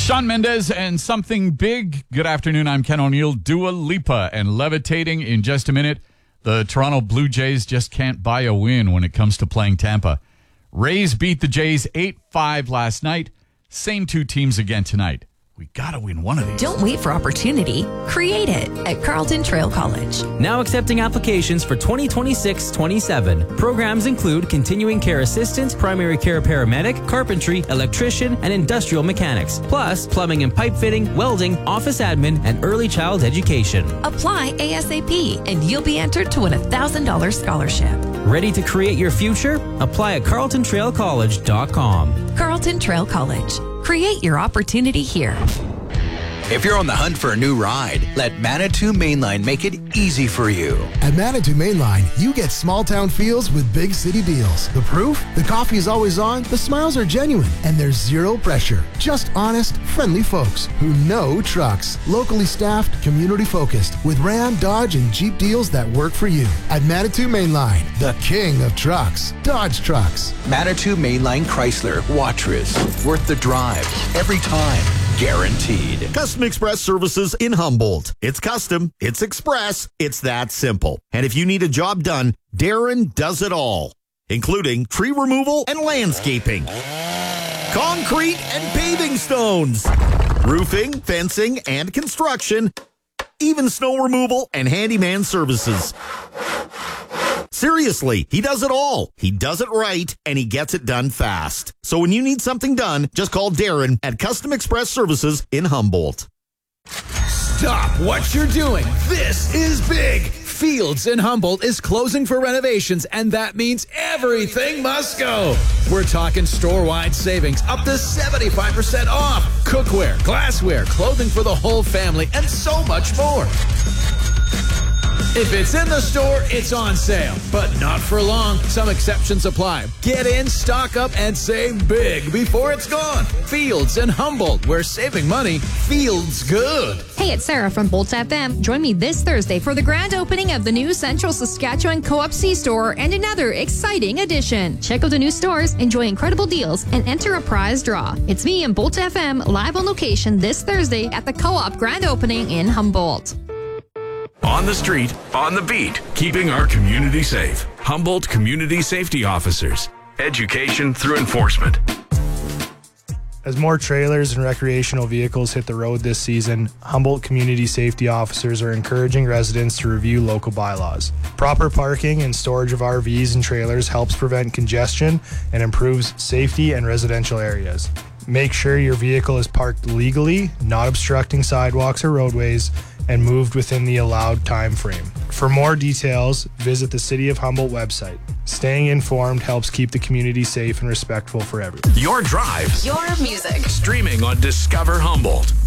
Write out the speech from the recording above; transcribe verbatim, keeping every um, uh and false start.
Shawn Mendes and Something Big. Good afternoon. I'm Ken O'Neill. Dua Lipa and Levitating in just a minute. The Toronto Blue Jays just can't buy a win when it comes to playing Tampa. Rays beat the Jays eight five last night. Same two teams again tonight. We gotta win one of these. Don't wait for opportunity. Create it at Carleton Trail College. Now accepting applications for twenty twenty-six twenty-seven. Programs include continuing care assistant, primary care paramedic, carpentry, electrician, and industrial mechanics, plus plumbing and pipe fitting, welding, office admin, and early child education. Apply ASAP and you'll be entered to win a one thousand dollars scholarship. Ready to create your future? Apply at carleton trail college dot com. Carleton Trail College. Create your opportunity here. If you're on the hunt for a new ride, let Manitou Mainline make it easy for you. At Manitou Mainline, you get small town feels with big city deals. The proof? The coffee is always on, the smiles are genuine, and there's zero pressure. Just honest, friendly folks who know trucks. Locally staffed, community focused, with Ram, Dodge, and Jeep deals that work for you. At Manitou Mainline, the king of trucks. Dodge Trucks. Manitou Mainline Chrysler, Watrous. Worth the drive. Every time. Guaranteed. Custom Express Services in Humboldt. It's custom, it's express, it's that simple. And if you need a job done, Darren does it all, including tree removal and landscaping, concrete and paving stones, roofing, fencing, and construction, even snow removal and handyman services. Seriously, he does it all. He does it right, and he gets it done fast. So when you need something done, just call Darren at Custom Express Services in Humboldt. Stop what you're doing. This is big. Fields in Humboldt is closing for renovations, and that means everything must go. We're talking store-wide savings up to seventy-five percent off. Cookware, glassware, clothing for the whole family, and so much more. If it's in the store, it's on sale, but not for long. Some exceptions apply. Get in, stock up, and save big before it's gone. Fields in Humboldt, where saving money feels good. Hey, it's Sarah from Bolt F M. Join me this Thursday for the grand opening of the new Central Saskatchewan Co-op C-Store and another exciting addition. Check out the new stores, enjoy incredible deals, and enter a prize draw. It's me and Bolt F M live on location this Thursday at the Co-op grand opening in Humboldt. On the street, on the beat, keeping our community safe. Humboldt Community Safety Officers. Education through enforcement. As more trailers and recreational vehicles hit the road this season, Humboldt Community Safety Officers are encouraging residents to review local bylaws. Proper parking and storage of R Vs and trailers helps prevent congestion and improves safety in residential areas. Make sure your vehicle is parked legally, not obstructing sidewalks or roadways, and moved within the allowed time frame. For more details, visit the City of Humboldt website. Staying informed helps keep the community safe and respectful for everyone. Your drives. Your music. Streaming on Discover Humboldt.